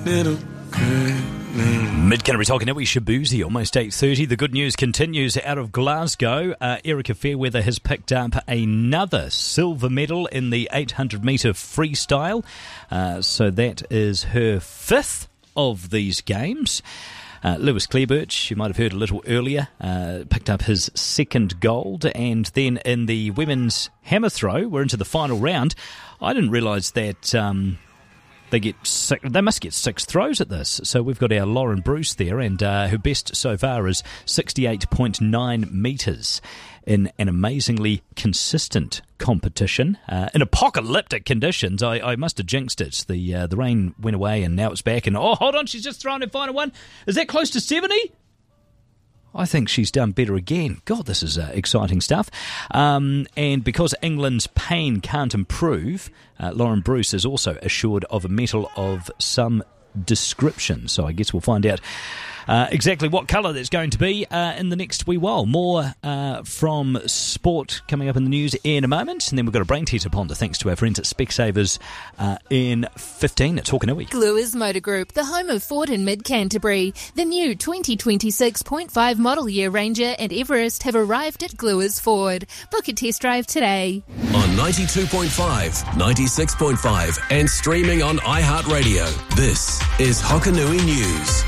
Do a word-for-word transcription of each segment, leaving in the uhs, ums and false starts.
Little Mid-Canterbury Tokanui Shabuzi, almost eight thirty. The good news continues out of Glasgow. Uh, Erica Fairweather has picked up another silver medal in the eight hundred metre freestyle. Uh, so that is her fifth of these games. Uh, Lewis Clareburt, you might have heard a little earlier, uh, picked up his second gold. And then in the women's hammer throw, we're into the final round. I didn't realise that... Um, They get six, they must get six throws at this. So we've got our Lauren Bruce there, and uh, her best so far is sixty-eight point nine metres in an amazingly consistent competition. Uh, in apocalyptic conditions, I, I must have jinxed it. The uh, the rain went away and now it's back. And oh, hold on, she's just thrown her final one. Is that close to seventy? I think she's done better again. God, this is uh, exciting stuff. Um, and because England's pain can't improve, uh, Lauren Bruce is also assured of a medal of some description. So I guess we'll find out uh, exactly what colour that's going to be uh, in the next wee while. More uh, from sport coming up in the news in a moment. And then we've got a brain teaser ponder thanks to our friends at Specsavers uh, in fifteen at Tokanui. Gluers Motor Group, the home of Ford in Mid-Canterbury. The new twenty twenty-six point five model year Ranger and Everest have arrived at Gluers Ford. Book a test drive today. On ninety-two point five, ninety-six point five and streaming on iHeartRadio. This is Hokanui News.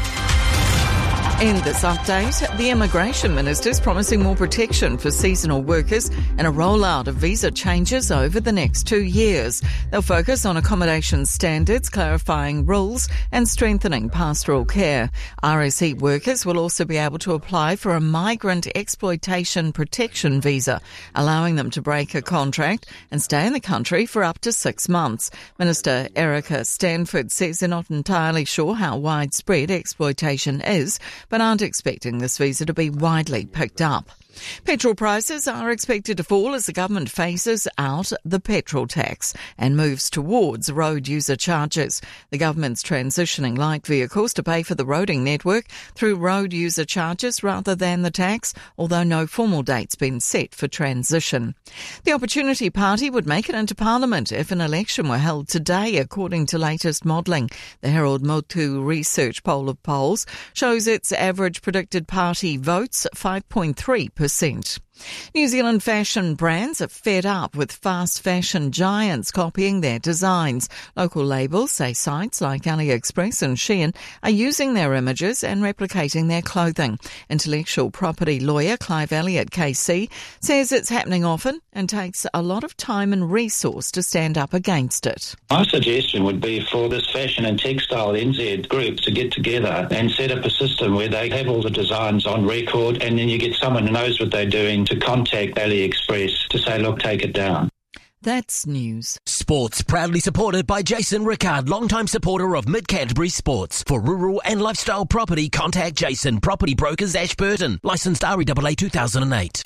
In this update, the Immigration Minister's promising more protection for seasonal workers and a rollout of visa changes over the next two years. They'll focus on accommodation standards, clarifying rules and strengthening pastoral care. R S E workers will also be able to apply for a migrant exploitation protection visa, allowing them to break a contract and stay in the country for up to six months. Minister Erica Stanford says they're not entirely sure how widespread exploitation is, but aren't expecting this visa to be widely picked up. Petrol prices are expected to fall as the government phases out the petrol tax and moves towards road user charges. The government's transitioning light vehicles to pay for the roading network through road user charges rather than the tax, although no formal date's been set for transition. The Opportunity Party would make it into Parliament if an election were held today, according to latest modelling. The Harold Motu Research poll of polls shows its average predicted party votes five point three percent. New Zealand fashion brands are fed up with fast fashion giants copying their designs. Local labels say sites like AliExpress and Shein are using their images and replicating their clothing. Intellectual property lawyer Clive Elliott K C says it's happening often and takes a lot of time and resource to stand up against it. My suggestion would be for this fashion and textile N Z group to get together and set up a system where they have all the designs on record, and then you get someone who knows what they're doing to contact AliExpress to say, look, take it down. That's news. Sports proudly supported by Jason Rickard, longtime supporter of Mid-Canterbury Sports. For rural and lifestyle property, contact Jason, Property Brokers Ashburton. Licensed R E A A two thousand eight.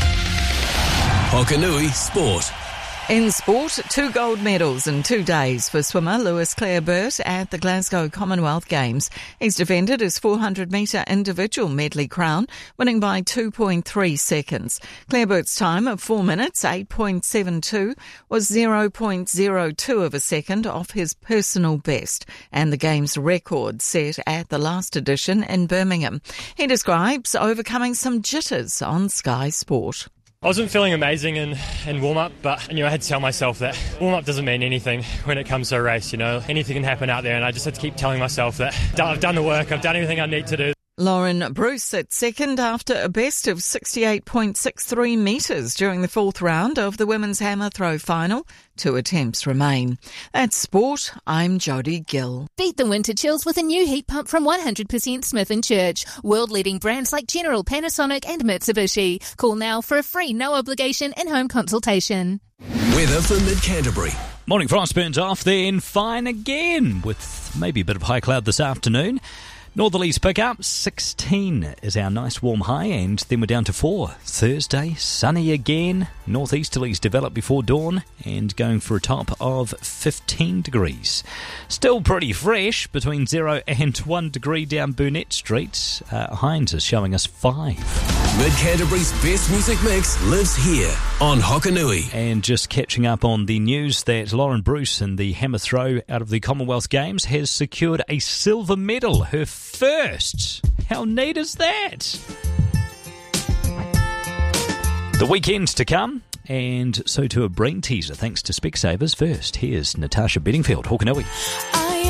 Hokanui Sport. In sport, two gold medals in two days for swimmer Lewis Clareburt at the Glasgow Commonwealth Games. He's defended his four hundred metre individual medley crown, winning by two point three seconds. Clareburt's time of four minutes, eight point seven two, was zero point zero two of a second off his personal best and the Games record set at the last edition in Birmingham. He describes overcoming some jitters on Sky Sport. I wasn't feeling amazing in, in warm-up, but you know, I had to tell myself that warm-up doesn't mean anything when it comes to a race. You know, anything can happen out there, and I just had to keep telling myself that I've done the work, I've done everything I need to do. Lauren Bruce at second after a best of sixty-eight point six three metres during the fourth round of the women's hammer throw final. Two attempts remain. That's sport. I'm Jodie Gill. Beat the winter chills with a new heat pump from one hundred percent Smith and Church. World-leading brands like General, Panasonic and Mitsubishi. Call now for a free no-obligation in-home consultation. Weather for Mid-Canterbury. Morning frost burns off, then fine again with maybe a bit of high cloud this afternoon. Northerlies pick up, sixteen is our nice warm high, and then we're down to four. Thursday, sunny again, northeasterlies develop before dawn, and going for a top of fifteen degrees. Still pretty fresh, between zero and one degree down Burnett Street. Uh, Hines is showing us five. Mid-Canterbury's best music mix lives here on Hokanui. And just catching up on the news that Lauren Bruce in the hammer throw out of the Commonwealth Games has secured a silver medal, her first. How neat is that? The weekend to come, and so to a brain teaser thanks to Specsavers. First, here's Natasha Bedingfield, Hokanui.